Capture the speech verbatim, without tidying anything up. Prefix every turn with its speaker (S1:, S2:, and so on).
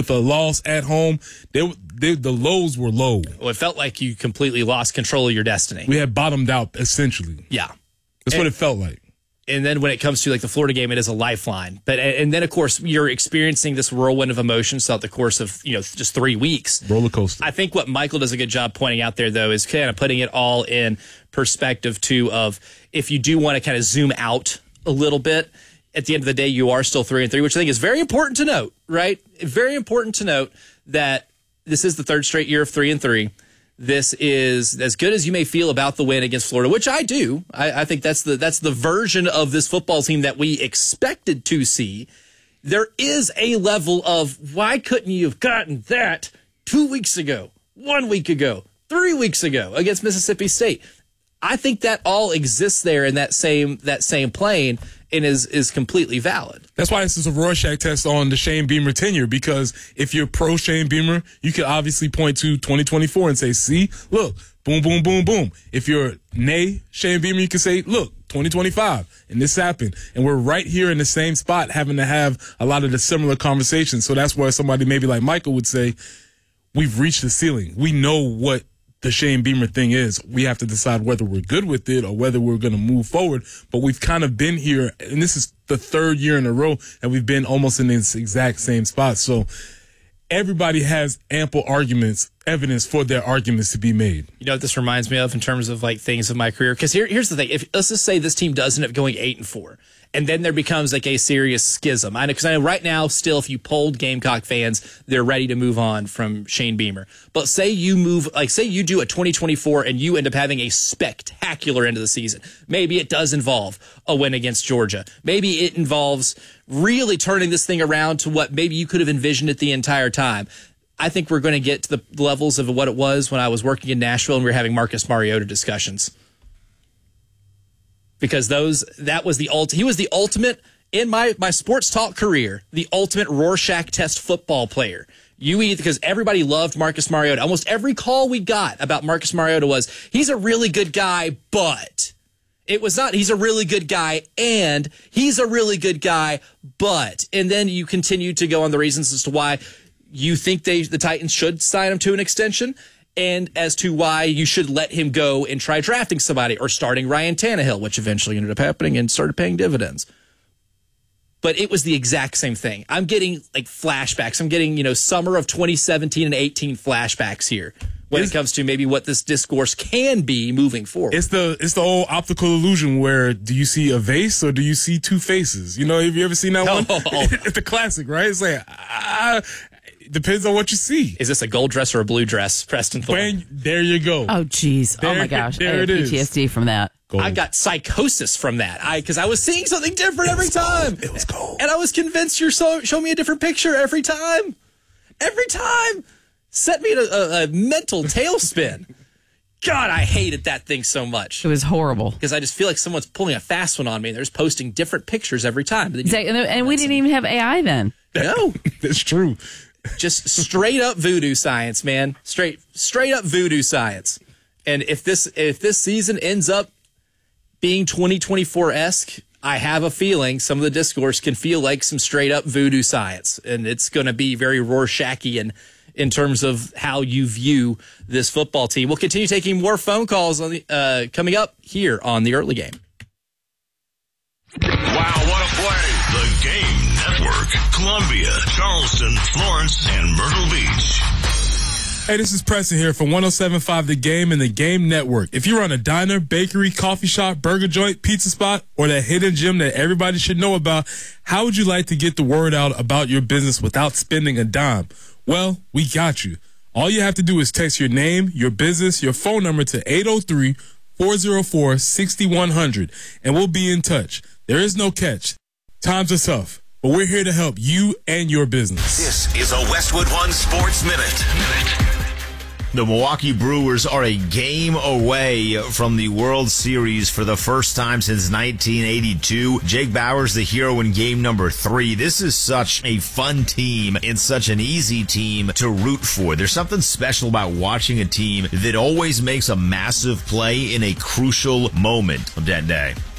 S1: with a loss at home, they, they, the lows were low.
S2: Well, it felt like you completely lost control of your destiny.
S1: We had bottomed out, essentially.
S2: Yeah.
S1: That's
S2: and,
S1: what it felt like.
S2: And then when it comes to like the Florida game, it is a lifeline. But and then of course you're experiencing this whirlwind of emotions throughout the course of you know just three weeks.
S1: Roller coaster.
S2: I think what Michael does a good job pointing out there though is kind of putting it all in perspective too of if you do want to kind of zoom out a little bit. At the end of the day, you are still three and three, which I think is very important to note. Right, very important to note that this is the third straight year of three and three. This is as good as you may feel about the win against Florida, which I do. I, I think that's the that's the version of this football team that we expected to see. There is a level of why couldn't you have gotten that two weeks ago, one week ago, three weeks ago against Mississippi State? I think that all exists there in that same that same plane and is is completely valid.
S1: That's why this is a Rorschach test on the Shane Beamer tenure, because if you're pro Shane Beamer, you could obviously point to twenty twenty-four and say, see, look, boom, boom, boom, boom. If you're nay Shane Beamer, you can say, look, twenty twenty-five, and this happened. And we're right here in the same spot having to have a lot of the similar conversations. So that's where somebody maybe like Michael would say, we've reached the ceiling. We know what the Shane Beamer thing is. We have to decide whether we're good with it or whether we're going to move forward. But we've kind of been here, and this is the third year in a row, and we've been almost in this exact same spot. So everybody has ample arguments, evidence for their arguments to be made.
S2: You know what this reminds me of in terms of like things of my career? Because here, here's the thing. If let's just say this team does end up going eight and four, and then there becomes like a serious schism. I know because I know right now, still, if you polled Gamecock fans, they're ready to move on from Shane Beamer. But say you move, like say you do a twenty twenty-four and you end up having a spectacular end of the season. Maybe it does involve a win against Georgia. Maybe it involves really turning this thing around to what maybe you could have envisioned it the entire time. I think we're going to get to the levels of what it was when I was working in Nashville and we were having Marcus Mariota discussions. Because those, that was the ult, he was the ultimate, in my, my sports talk career, the ultimate Rorschach test football player. You either, because everybody loved Marcus Mariota. Almost every call we got about Marcus Mariota was, he's a really good guy, but. It was not, he's a really good guy, and he's a really good guy, but. And then you continue to go on the reasons as to why you think they the Titans should sign him to an extension, and as to why you should let him go and try drafting somebody or starting Ryan Tannehill, which eventually ended up happening and started paying dividends. But it was the exact same thing. I'm getting like flashbacks. I'm getting, you know, summer of twenty seventeen and eighteen flashbacks here when it's, it comes to maybe what this discourse can be moving forward.
S1: It's the it's the old optical illusion where do you see a vase or do you see two faces? You know, have you ever seen that
S2: oh.
S1: one? It's the classic, right? It's like, ah, depends on what you see.
S2: Is this a gold dress or a blue dress, Preston Thorne?
S1: When, there you go.
S3: Oh, geez.
S1: There,
S3: oh, my gosh.
S1: There
S3: I have
S1: it is.
S3: P T S D from that.
S1: Gold.
S2: I got psychosis from that. I because I was seeing something different every time.
S1: Gold. It was gold.
S2: And I was convinced you're so show me a different picture every time. Every time. Set me in a, a, a mental tailspin. God, I hated that thing so much.
S3: It was horrible.
S2: Because I just feel like someone's pulling a fast one on me and they're just posting different pictures every time.
S3: Exactly. And, and we didn't even have A I then.
S2: No.
S1: That's true.
S2: Just straight up voodoo science, man. Straight straight up voodoo science. And if this if this season ends up being twenty twenty-four-esque, I have a feeling some of the discourse can feel like some straight up voodoo science. And it's going to be very Rorschach-ian in terms of how you view this football team. We'll continue taking more phone calls on the, uh, coming up here on the early game.
S4: Wow, what a play. The Game Network. Columbia, Charleston, Florence, and Myrtle Beach.
S1: Hey, this is Preston here from one oh seven point five The Game and The Game Network. If you run a diner, bakery, coffee shop, burger joint, pizza spot, or that hidden gem that everybody should know about, how would you like to get the word out about your business without spending a dime? Well, we got you. All you have to do is text your name, your business, your phone number to eight oh three, four oh four, six one zero zero, and we'll be in touch. There is no catch. Times are tough, but we're here to help you and your business.
S4: This is a Westwood One Sports Minute. Minute. The Milwaukee Brewers are a game away from the World Series for the first time since nineteen eighty-two. Jake Bauers, the hero in game number three. This is such a fun team and such an easy team to root for. There's something special about watching a team that always makes a massive play in a crucial moment of that day.